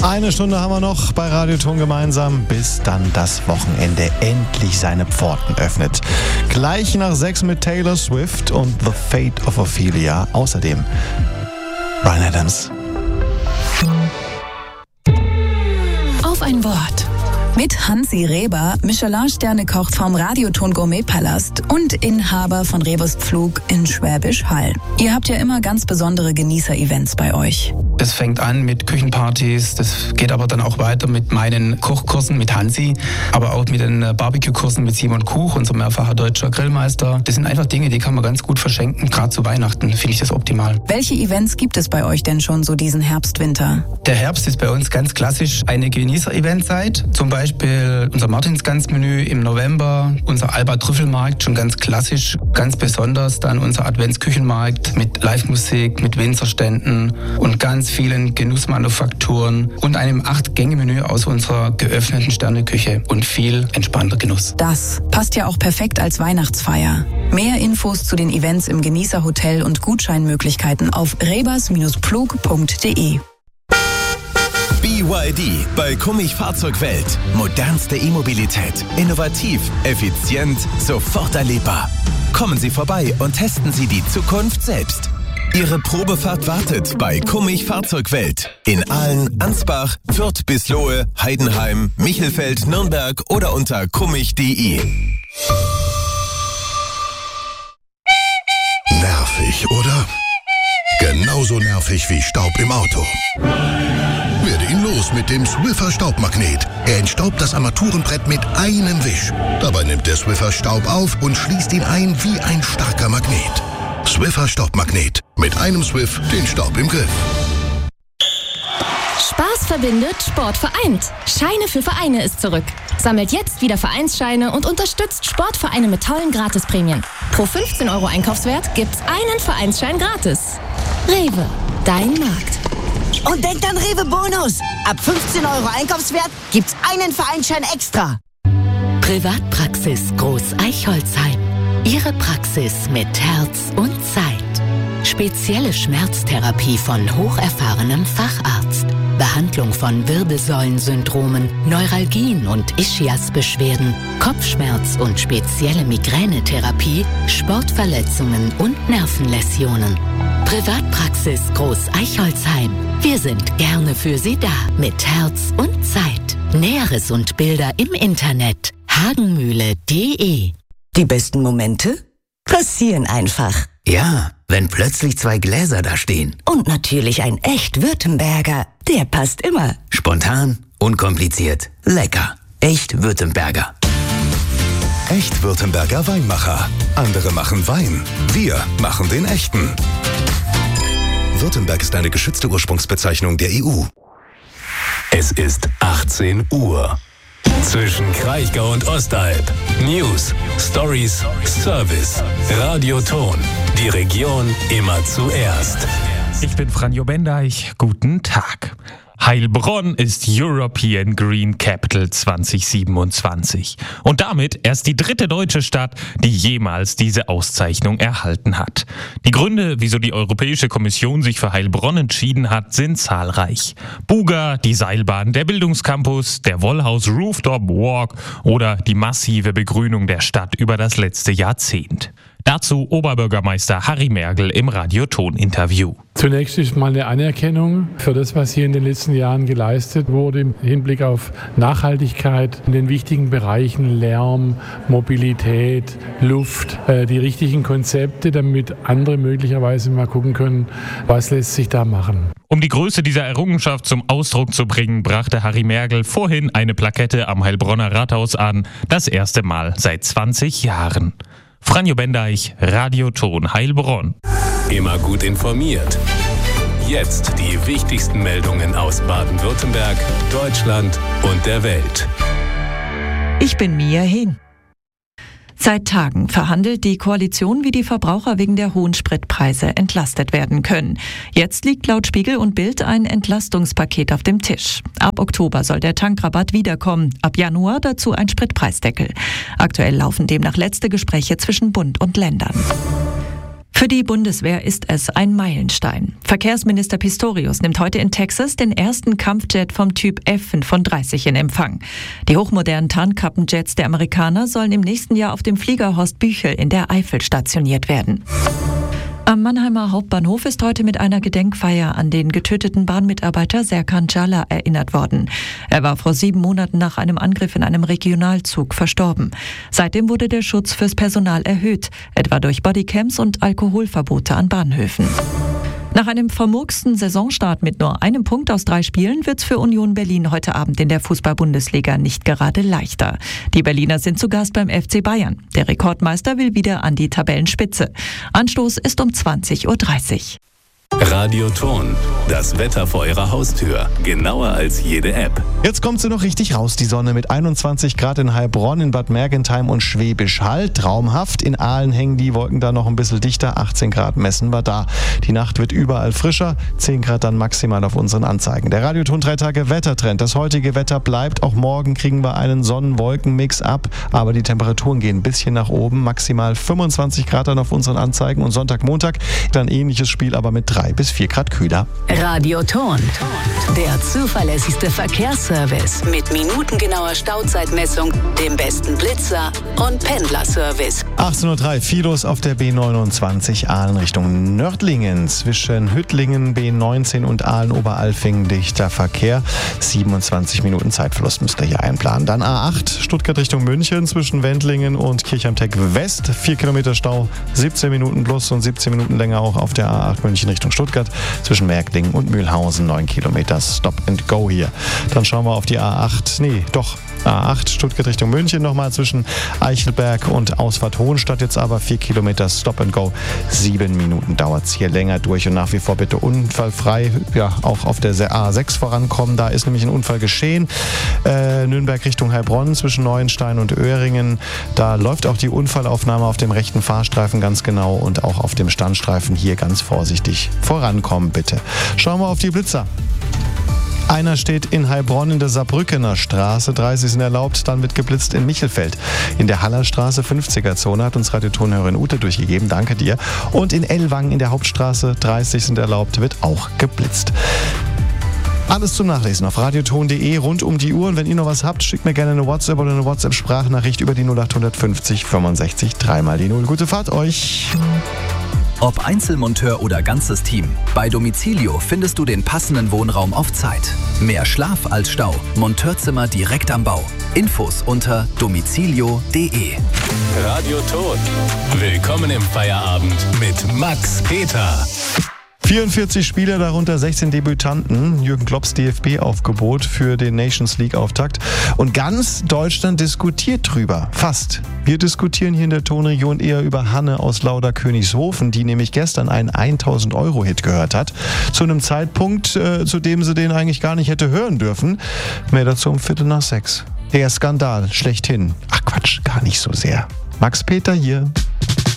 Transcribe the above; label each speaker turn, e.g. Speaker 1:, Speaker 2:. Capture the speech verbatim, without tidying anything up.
Speaker 1: Eine Stunde haben wir noch bei Radioton gemeinsam, bis dann das Wochenende endlich seine Pforten öffnet. Gleich nach sechs mit Taylor Swift und The Fate of Ophelia. Außerdem Bryan Adams.
Speaker 2: Auf ein Wort. Mit Hansi Reber, Michelin-Sterne-Koch vom Radioton Gourmet-Palast und Inhaber von Rebers Pflug in Schwäbisch Hall. Ihr habt ja immer ganz besondere Genießer-Events bei euch.
Speaker 3: Das fängt an mit Küchenpartys, das geht aber dann auch weiter mit meinen Kochkursen mit Hansi, aber auch mit den Barbecue-Kursen mit Simon Kuch, unser mehrfacher deutscher Grillmeister. Das sind einfach Dinge, die kann man ganz gut verschenken. Gerade zu Weihnachten finde ich das optimal.
Speaker 2: Welche Events gibt es bei euch denn schon so diesen Herbst, Winter?
Speaker 3: Der Herbst ist bei uns ganz klassisch eine Genießer-Eventzeit. Zum Beispiel unser Martinsgans-Menü im November, unser Alba-Trüffelmarkt, schon ganz klassisch. Ganz besonders dann unser Adventsküchenmarkt mit Live-Musik, mit Winzerständen und ganz vielen Genussmanufakturen und einem acht-Gänge-Menü aus unserer geöffneten Sterneküche und viel entspannter Genuss.
Speaker 2: Das passt ja auch perfekt als Weihnachtsfeier. Mehr Infos zu den Events im Genießerhotel und Gutscheinmöglichkeiten auf rebers Pflug punkt de.
Speaker 4: B Y D bei Kummich Fahrzeugwelt. Modernste E-Mobilität. Innovativ, effizient, sofort erlebbar. Kommen Sie vorbei und testen Sie die Zukunft selbst. Ihre Probefahrt wartet bei Kummich Fahrzeugwelt. In Aalen, Ansbach, Fürth, Bislohe, Heidenheim, Michelfeld, Nürnberg oder unter kummich punkt de.
Speaker 5: Nervig, oder? Genauso nervig wie Staub im Auto. Werde ihn los mit dem Swiffer Staubmagnet. Er entstaubt das Armaturenbrett mit einem Wisch. Dabei nimmt der Swiffer Staub auf und schließt ihn ein wie ein starker Magnet. Swiffer Staubmagnet. Mit einem Swiff den Staub im Griff.
Speaker 6: Spaß verbindet, Sport vereint. Scheine für Vereine ist zurück. Sammelt jetzt wieder Vereinsscheine und unterstützt Sportvereine mit tollen Gratisprämien. Pro fünfzehn Euro Einkaufswert gibt's einen Vereinsschein gratis. Rewe, dein Markt.
Speaker 7: Und denkt an Rewe Bonus. Ab fünfzehn Euro Einkaufswert gibt's einen Vereinsschein extra.
Speaker 8: Privatpraxis Groß Eichholzheim. Ihre Praxis mit Herz und Zeit. Spezielle Schmerztherapie von hocherfahrenem Facharzt. Behandlung von Wirbelsäulensyndromen, Neuralgien und Ischiasbeschwerden, Kopfschmerz und spezielle Migränetherapie, Sportverletzungen und Nervenläsionen. Privatpraxis Groß Eichholzheim. Wir sind gerne für Sie da. Mit Herz und Zeit. Näheres und Bilder im Internet. hagenmühle punkt de.
Speaker 9: Die besten Momente passieren einfach.
Speaker 10: Ja, wenn plötzlich zwei Gläser da stehen.
Speaker 9: Und natürlich ein echt Württemberger. Der passt immer.
Speaker 10: Spontan, unkompliziert, lecker. Echt Württemberger.
Speaker 4: Echt Württemberger Weinmacher. Andere machen Wein. Wir machen den echten. Württemberg ist eine geschützte Ursprungsbezeichnung der E U.
Speaker 11: Es ist achtzehn Uhr. Zwischen Kraichgau und Ostalb. News, Stories, Service. Radioton. Die Region immer zuerst.
Speaker 12: Ich bin Franjo Bendeich. Guten Tag. Heilbronn ist European Green Capital zwanzig siebenundzwanzig und damit erst die dritte deutsche Stadt, die jemals diese Auszeichnung erhalten hat. Die Gründe, wieso die Europäische Kommission sich für Heilbronn entschieden hat, sind zahlreich. Buga, die Seilbahn, der Bildungscampus, der Wollhaus Rooftop Walk oder die massive Begrünung der Stadt über das letzte Jahrzehnt. Dazu Oberbürgermeister Harry Mergel im Radioton-Interview.
Speaker 13: Zunächst ist mal eine Anerkennung für das, was hier in den letzten Jahren geleistet wurde im Hinblick auf Nachhaltigkeit in den wichtigen Bereichen Lärm, Mobilität, Luft, äh, die richtigen Konzepte, damit andere möglicherweise mal gucken können, was lässt sich da machen.
Speaker 12: Um die Größe dieser Errungenschaft zum Ausdruck zu bringen, brachte Harry Mergel vorhin eine Plakette am Heilbronner Rathaus an, das erste Mal seit zwanzig Jahren. Franjo Bendeich, Radioton Heilbronn.
Speaker 11: Immer gut informiert. Jetzt die wichtigsten Meldungen aus Baden-Württemberg, Deutschland und der Welt.
Speaker 14: Ich bin Mia Hehn. Seit Tagen verhandelt die Koalition, wie die Verbraucher wegen der hohen Spritpreise entlastet werden können. Jetzt liegt laut Spiegel und Bild ein Entlastungspaket auf dem Tisch. Ab Oktober soll der Tankrabatt wiederkommen, ab Januar dazu ein Spritpreisdeckel. Aktuell laufen demnach letzte Gespräche zwischen Bund und Ländern. Für die Bundeswehr ist es ein Meilenstein. Verkehrsminister Pistorius nimmt heute in Texas den ersten Kampfjet vom Typ F fünfunddreißig in Empfang. Die hochmodernen Tarnkappenjets der Amerikaner sollen im nächsten Jahr auf dem Flieger Horst Büchel in der Eifel stationiert werden. Am Mannheimer Hauptbahnhof ist heute mit einer Gedenkfeier an den getöteten Bahnmitarbeiter Serkan Cala erinnert worden. Er war vor sieben Monaten nach einem Angriff in einem Regionalzug verstorben. Seitdem wurde der Schutz fürs Personal erhöht, etwa durch Bodycams und Alkoholverbote an Bahnhöfen. Nach einem vermurksten Saisonstart mit nur einem Punkt aus drei Spielen wird's für Union Berlin heute Abend in der Fußball-Bundesliga nicht gerade leichter. Die Berliner sind zu Gast beim F C Bayern. Der Rekordmeister will wieder an die Tabellenspitze. Anstoß ist um zwanzig Uhr dreißig.
Speaker 11: Radio Ton, das Wetter vor Ihrer Haustür. Genauer als jede App.
Speaker 1: Jetzt kommt sie noch richtig raus, die Sonne, mit einundzwanzig Grad in Heilbronn, in Bad Mergentheim und Schwäbisch Hall. Traumhaft. In Aalen hängen die Wolken da noch ein bisschen dichter. achtzehn Grad messen wir da. Die Nacht wird überall frischer. zehn Grad dann maximal auf unseren Anzeigen. Der Radio Ton drei Tage Wettertrend. Das heutige Wetter bleibt. Auch morgen kriegen wir einen Sonnen-Wolken-Mix ab. Aber die Temperaturen gehen ein bisschen nach oben. Maximal fünfundzwanzig Grad dann auf unseren Anzeigen. Und Sonntag, Montag dann ähnliches Spiel, aber mit drei bis vier Grad kühler.
Speaker 8: Radio Ton, der zuverlässigste Verkehrsservice mit minutengenauer Stauzeitmessung, dem besten Blitzer und Pendlerservice.
Speaker 1: achtzehn Uhr drei, viel los auf der B neunundzwanzig Aalen Richtung Nördlingen. Zwischen Hüttlingen, B neunzehn und Aalen-Oberalfing dichter Verkehr. siebenundzwanzig Minuten Zeitverlust müsst ihr hier einplanen. Dann A acht, Stuttgart Richtung München zwischen Wendlingen und Kirchheim-Teck West. vier Kilometer Stau, siebzehn Minuten plus und siebzehn Minuten länger auch auf der A acht München Richtung Stuttgart. Zwischen Märklingen und Mühlhausen, neun Kilometer Stop and Go hier. Dann schauen wir auf die A acht, nee, doch, A acht Stuttgart Richtung München nochmal zwischen Eichelberg und Ausfahrt Hohenstadt, jetzt aber vier Kilometer Stop and Go. Sieben Minuten dauert es hier länger durch und nach wie vor bitte unfallfrei, ja, auch auf der A sechs vorankommen. Da ist nämlich ein Unfall geschehen. Äh, Nürnberg Richtung Heilbronn zwischen Neuenstein und Öhringen. Da läuft auch die Unfallaufnahme auf dem rechten Fahrstreifen ganz genau und auch auf dem Standstreifen hier ganz vorsichtig vorankommen, bitte. Schauen wir auf die Blitzer. Einer steht in Heilbronn in der Saarbrückener Straße, dreißig sind erlaubt, dann wird geblitzt in Michelfeld. In der Hallerstraße, fünfziger Zone, hat uns Radiotonhörerin Ute durchgegeben, danke dir. Und in Ellwangen in der Hauptstraße, dreißig sind erlaubt, wird auch geblitzt. Alles zum Nachlesen auf radioton punkt de rund um die Uhr. Und wenn ihr noch was habt, schickt mir gerne eine WhatsApp oder eine WhatsApp-Sprachnachricht über die null acht fünfzig fünfundsechzig drei mal die null. Gute Fahrt euch!
Speaker 15: Ob Einzelmonteur oder ganzes Team, bei Domicilio findest du den passenden Wohnraum auf Zeit. Mehr Schlaf als Stau, Monteurzimmer direkt am Bau. Infos unter domicilio punkt de.
Speaker 11: Radio Ton. Willkommen im Feierabend mit Max Peter.
Speaker 1: vierundvierzig Spieler, darunter sechzehn Debütanten. Jürgen Klopps D F B-Aufgebot für den Nations League-Auftakt. Und ganz Deutschland diskutiert drüber. Fast. Wir diskutieren hier in der Tonregion eher über Hanne aus Lauder-Königshofen, die nämlich gestern einen tausend Euro Hit gehört hat. Zu einem Zeitpunkt, äh, zu dem sie den eigentlich gar nicht hätte hören dürfen. Mehr dazu um Viertel nach sechs. Der Skandal schlechthin. Ach Quatsch, gar nicht so sehr. Max Peter hier.